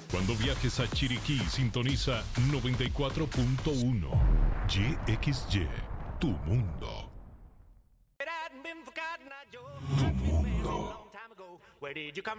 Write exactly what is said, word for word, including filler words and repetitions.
Cuando viajes a Chiriquí, sintoniza noventa y cuatro punto uno. Y X Y, tu mundo. Tu mundo.